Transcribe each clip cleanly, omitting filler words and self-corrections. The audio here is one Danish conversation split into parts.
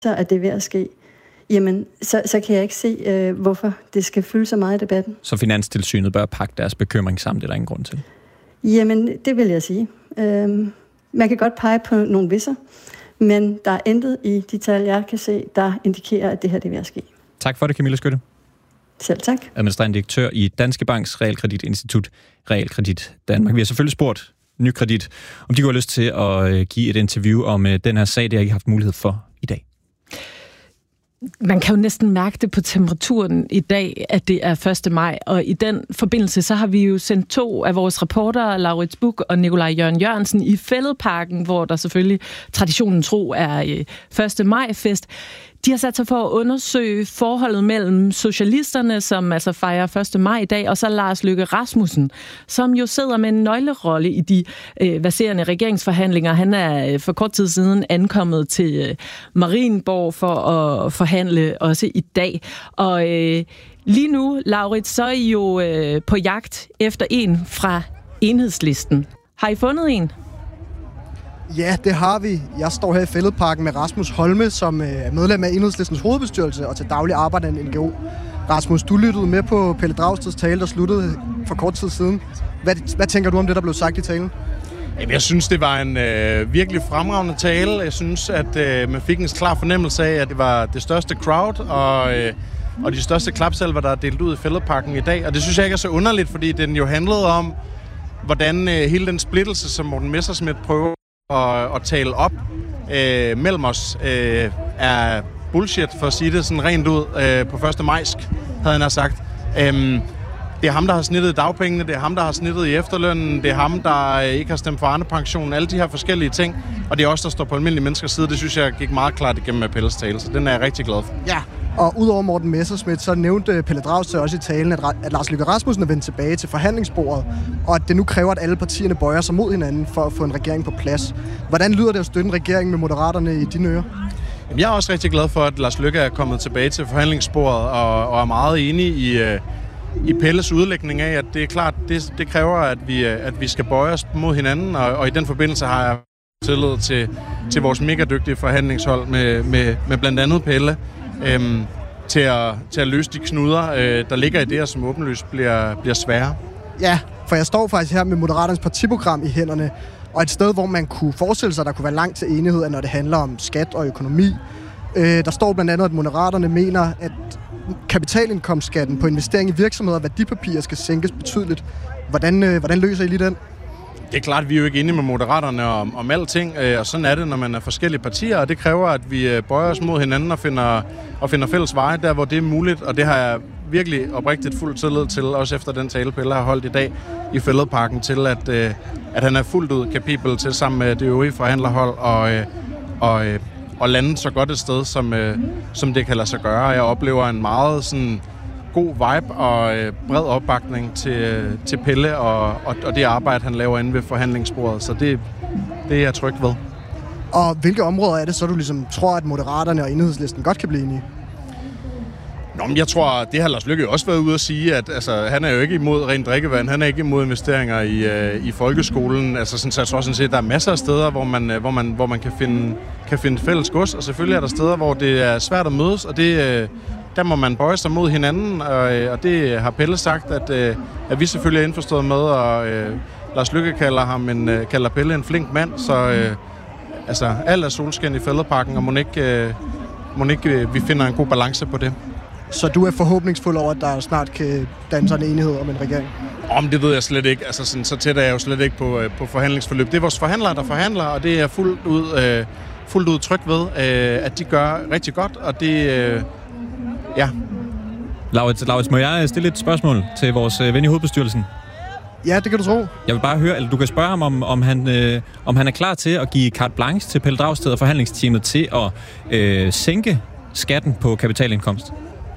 at det er ved at ske, jamen, så kan jeg ikke se, hvorfor det skal fylde så meget i debatten. Så Finanstilsynet bør pakke deres bekymring sammen, det er der ingen grund til? Jamen, det vil jeg sige. Man kan godt pege på nogle visser, men der er intet i de tal, jeg kan se, der indikerer, at det her det er ved at ske. Tak for det, Camilla Skytte. Selv tak. Administrerende direktør i Danske Banks Realkreditinstitut, Realkredit Danmark. Vi har selvfølgelig spurgt Nykredit, om de kunne have lyst til at give et interview om den her sag, det har jeg ikke haft mulighed for i dag. Man kan jo næsten mærke det på temperaturen i dag, at det er 1. maj, og i den forbindelse, så har vi jo sendt 2 af vores reportere, Laurits Buch og Nikolaj Jørgen Jørgensen, i Fælledparken, hvor der selvfølgelig traditionen tro er 1. maj-fest. De har sat sig for at undersøge forholdet mellem socialisterne, som altså fejrer 1. maj i dag, og så Lars Løkke Rasmussen, som jo sidder med en nøglerolle i de verserende regeringsforhandlinger. Han er for kort tid siden ankommet til Marienborg for at forhandle også i dag. Og lige nu, Laurits, så er I jo på jagt efter en fra Enhedslisten. Har I fundet en? Ja, det har vi. Jeg står her i Fælledparken med Rasmus Holme, som er medlem af Enhedslistens hovedbestyrelse og til daglig arbejder i en NGO. Rasmus, du lyttede med på Pelle Dragsteds tale, der sluttede for kort tid siden. Hvad tænker du om det, der blev sagt i talen? Jamen, jeg synes, det var en virkelig fremragende tale. Jeg synes, at man fik en klar fornemmelse af, at det var det største crowd og de største klapsalver, der er delt ud i Fælledparken i dag. Og det synes jeg ikke er så underligt, fordi den jo handlede om, hvordan hele den splittelse, som Morten Messerschmidt prøver at tale op mellem os, er bullshit, for at sige det sådan rent ud på 1. majsk, havde han sagt. Det er ham, der har snittet dagpengene, det er ham, der har snittet i efterlønnen, det er ham, der ikke har stemt for Arne-pensionen, alle de her forskellige ting, og det er også der står på almindelige menneskers side. Det synes jeg gik meget klart igennem Pelles tale, så den er jeg rigtig glad for. Ja, og udover Morten Messerschmidt, så nævnte Pelle Dragsted også i talen, at Lars Løkke Rasmussen er vendt tilbage til forhandlingsbordet, og at det nu kræver, at alle partierne bøjer sig mod hinanden for at få en regering på plads. Hvordan lyder det at støtte en regering med Moderaterne i dine ører? Jeg er også rigtig glad for, at Lars Løkke er kommet tilbage til forhandlingsbordet og er meget enig i Pelles udlægning af, at det er klart, det kræver, at vi skal bøje os mod hinanden, og i den forbindelse har jeg tillid til vores mega dygtige forhandlingshold med blandt andet Pelle, til at løse de knuder, der ligger i det, som åbenlyst bliver svære. Ja, for jeg står faktisk her med Moderaternes partiprogram i hænderne, og et sted, hvor man kunne forestille sig, at der kunne være langt til enighed, når det handler om skat og økonomi. Der står blandt andet, at Moderaterne mener, at kapitalindkomstskatten på investering i virksomheder og værdipapirer skal sænkes betydeligt. Hvordan løser I lige den? Det er klart, at vi er jo ikke enige med Moderaterne om alting, og sådan er det, når man er forskellige partier, og det kræver, at vi bøjer os mod hinanden og finder fælles veje der, hvor det er muligt, og det har jeg virkelig oprigtigt fuld tillid til, også efter den tale, Pelle har holdt i dag i Fælledparken, til at han er fuldt ud kapabel til sammen med det øvrige forhandlerhold og lande så godt et sted, som det kan lade sig gøre. Jeg oplever en meget sådan god vibe og bred opbakning til Pelle og det arbejde, han laver inde ved forhandlingsbordet. Så det er jeg tryg ved. Og hvilke områder er det så, du ligesom tror, at Moderaterne og Enhedslisten godt kan blive enige? Nå, men jeg tror, det har Lars Løkke også været ude at sige, at altså, han er jo ikke imod rent drikkevand, han er ikke imod investeringer i folkeskolen. Altså, så jeg tror sådan set, at der er masser af steder, hvor man kan finde fælles gods, og selvfølgelig er der steder, hvor det er svært at mødes, og der må man bøje sig mod hinanden, og det har Pelle sagt, at vi selvfølgelig er indforstået med, og Lars Løkke kalder Pelle en flink mand, så altså, alt er solskin i Fælledparken, og må ikke vi finder en god balance på det. Så du er forhåbningsfuld over, at der snart kan danne sig en enighed om en regering? Det ved jeg slet ikke. Altså, sådan, så tæt er jeg jo slet ikke på forhandlingsforløb. Det er vores forhandlere, der forhandler, og det er fuldt ud tryg ved, at de gør rigtig godt, og det... ja. Laurits, må jeg stille et spørgsmål til vores ven i hovedbestyrelsen? Ja, det kan du tro. Jeg vil bare høre, eller du kan spørge ham, om han er klar til at give carte blanche til Pelle Dragsted og forhandlingsteamet til at sænke skatten på kapitalindkomst.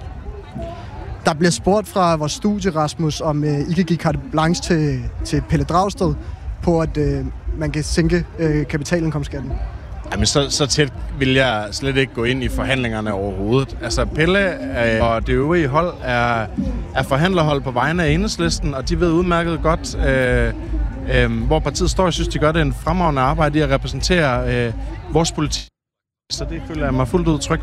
Der bliver spurgt fra vores studie, Rasmus, om I kan give carte blanche til Pelle Dragsted på, at man kan sænke kapitalindkomstskatten. Jamen, så tæt vil jeg slet ikke gå ind i forhandlingerne overhovedet. Altså, Pelle og det øvrige hold er forhandlerhold på vegne af Enhedslisten, og de ved udmærket godt, hvor partiet står. Jeg synes, de gør det en fremragende arbejde i at repræsentere vores politik Så det føler jeg mig fuldt ud tryg